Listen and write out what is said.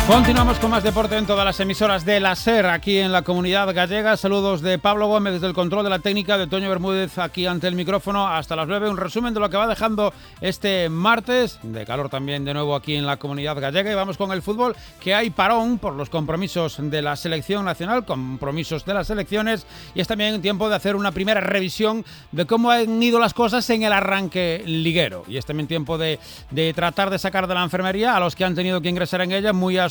Continuamos con más deporte en todas las emisoras de la SER aquí en la Comunidad Gallega. Saludos de Pablo Gómez desde el control de la técnica, de Toño Bermúdez aquí ante el micrófono hasta las 9. Un resumen de lo que va dejando este martes, de calor también de nuevo aquí en la Comunidad Gallega. Y vamos con el fútbol, que hay parón por los compromisos de la selección nacional, compromisos de las selecciones, y es también tiempo de hacer una primera revisión de cómo han ido las cosas en el arranque liguero. Y es también tiempo de tratar de sacar de la enfermería a los que han tenido que ingresar en ella muy a